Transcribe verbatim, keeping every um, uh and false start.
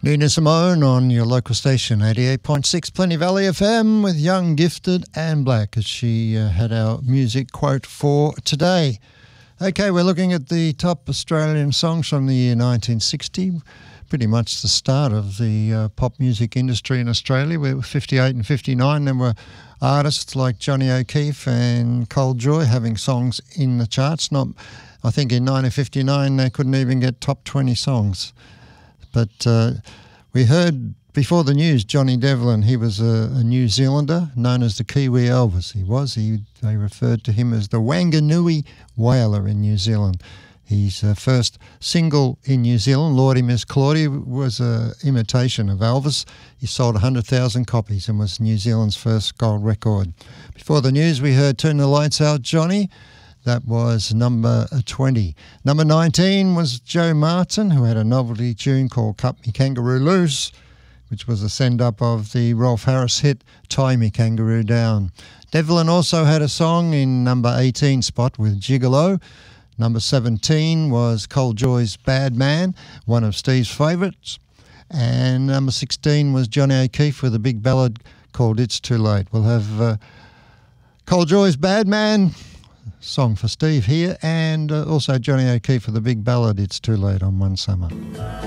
Nina Simone on your local station, eighty-eight point six Plenty Valley F M, with Young, Gifted and Black, as she uh, had our music quote for today. Okay, we're looking at the top Australian songs from the year nineteen sixty, pretty much the start of the uh, pop music industry in Australia. We were fifty-eight and fifty-nine. There were artists like Johnny O'Keefe and Cole Joy having songs in the charts. Not, I think in nineteen fifty-nine they couldn't even get top twenty songs. But uh, we heard before the news, Johnny Devlin, he was a, a New Zealander known as the Kiwi Elvis. He was. He, they referred to him as the Wanganui Whaler in New Zealand. His uh, first single in New Zealand, Lordy Miss Claudie, was an imitation of Elvis. He sold one hundred thousand copies and was New Zealand's first gold record. Before the news, we heard Turn the Lights Out, Johnny. That was number twenty. Number nineteen was Joe Martin, who had a novelty tune called Cut Me Kangaroo Loose, which was a send-up of the Rolf Harris hit Tie Me Kangaroo Down. Devlin also had a song in number eighteen spot with Gigolo. Number seventeen was Cole Joy's Bad Man, one of Steve's favourites. And number sixteen was Johnny O'Keefe with a big ballad called It's Too Late. We'll have uh, Cole Joy's Bad Man song for Steve here, and uh, also Johnny O'Keefe for the big ballad It's Too Late on One Summer.